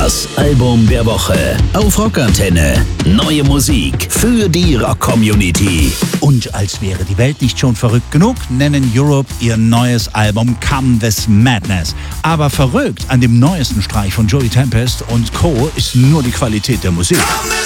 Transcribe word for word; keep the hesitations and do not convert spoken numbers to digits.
Das Album der Woche auf Rockantenne. Neue Musik für die Rock-Community. Und als wäre die Welt nicht schon verrückt genug, nennen Europe ihr neues Album Come This Madness. Aber verrückt an dem neuesten Streich von Joey Tempest und Co. ist nur die Qualität der Musik.